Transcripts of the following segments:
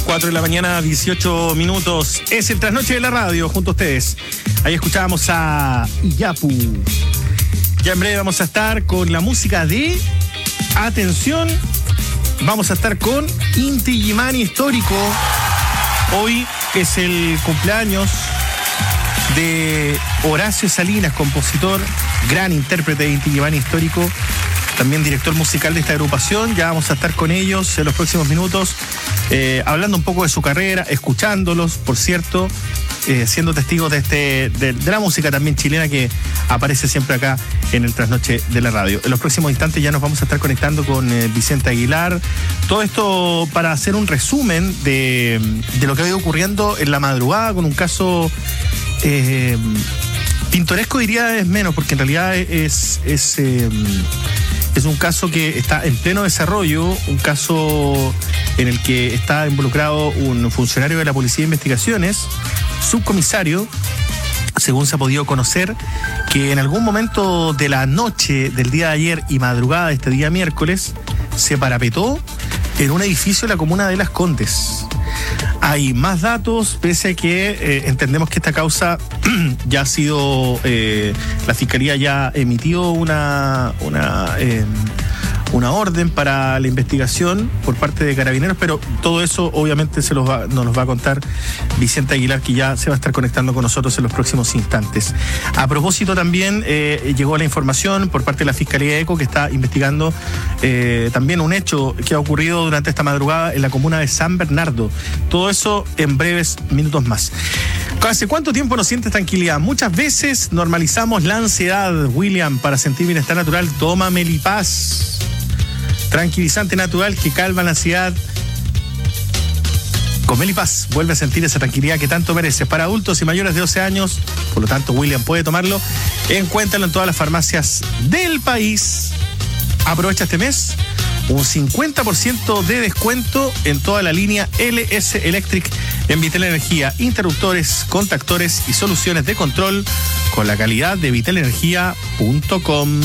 4 de la mañana, 18 minutos. Es el Trasnoche de la Radio, junto a ustedes. Ahí escuchábamos a Iyapu. Ya en breve vamos a estar con la música de... Atención, vamos a estar con Inti Illimani Histórico. Hoy es el cumpleaños de Horacio Salinas, compositor, gran intérprete de Inti Illimani Histórico, también director musical de esta agrupación. Ya vamos a estar con ellos en los próximos minutos, hablando un poco de su carrera, escuchándolos, por cierto, siendo testigos de la música también chilena que aparece siempre acá en el Trasnoche de la Radio. En los próximos instantes ya nos vamos a estar conectando con Vicente Aguilar. Todo esto para hacer un resumen de lo que ha ido ocurriendo en la madrugada con un caso pintoresco, diría es menos, porque en realidad es un caso que está en pleno desarrollo, un caso en el que está involucrado un funcionario de la Policía de Investigaciones, subcomisario, según se ha podido conocer, que en algún momento de la noche del día de ayer y madrugada de este día miércoles se parapetó en un edificio de la comuna de Las Condes. Hay más datos, pese a que entendemos que esta causa ya ha sido, la Fiscalía ya emitió una orden para la investigación por parte de Carabineros, pero todo eso obviamente nos los va a contar Vicente Aguilar, que ya se va a estar conectando con nosotros en los próximos instantes. A propósito también llegó la información por parte de la Fiscalía de ECO, que está investigando también un hecho que ha ocurrido durante esta madrugada en la comuna de San Bernardo. Todo eso en breves minutos más. ¿Hace cuánto tiempo no sientes tranquilidad? Muchas veces normalizamos la ansiedad, William. Para sentir bienestar natural, toma Melipaz. Tranquilizante natural que calma la ansiedad. Con Melipaz vuelve a sentir esa tranquilidad que tanto mereces. Para adultos y mayores de 12 años, por lo tanto William puede tomarlo. Encuéntralo en todas las farmacias del país. Aprovecha este mes un 50% de descuento en toda la línea LS Electric en Vital Energía, interruptores, contactores y soluciones de control con la calidad de vitalenergia.com.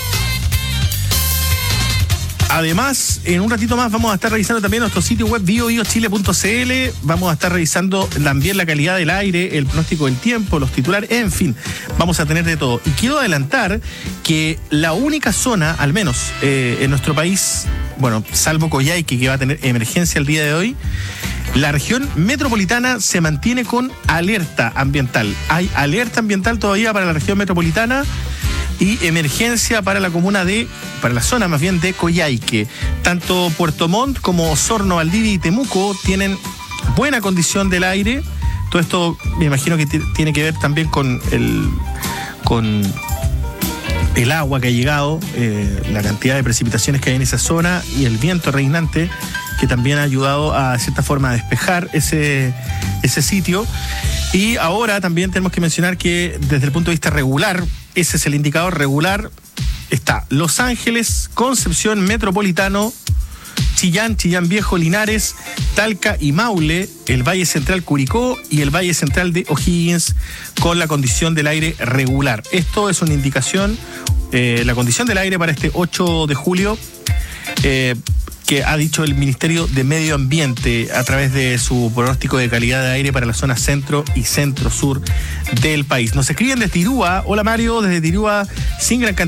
Además, en un ratito más vamos a estar revisando también nuestro sitio web biobiochile.cl. Vamos a estar revisando también la calidad del aire, el pronóstico del tiempo, los titulares, en fin, vamos a tener de todo. Y quiero adelantar que la única zona, al menos en nuestro país, bueno, salvo Coyhaique, que va a tener emergencia el día de hoy, la región metropolitana se mantiene con alerta ambiental. Hay alerta ambiental todavía para la región metropolitana y emergencia para la zona más bien de Coyhaique. Tanto Puerto Montt como Osorno, Valdivia y Temuco tienen buena condición del aire. Todo esto me imagino que tiene que ver también con el agua que ha llegado, la cantidad de precipitaciones que hay en esa zona y el viento reinante, que también ha ayudado a cierta forma a despejar ese sitio. Y ahora también tenemos que mencionar que desde el punto de vista regular, ese es el indicador regular, está Los Ángeles, Concepción, Metropolitano, Chillán Viejo, Linares, Talca y Maule, el Valle Central Curicó y el Valle Central de O'Higgins con la condición del aire regular. Esto es una indicación, la condición del aire para este 8 de julio, que ha dicho el Ministerio de Medio Ambiente a través de su pronóstico de calidad de aire para la zona centro y centro-sur del país. Nos escriben desde Tirúa. Hola Mario, desde Tirúa, sin gran cantidad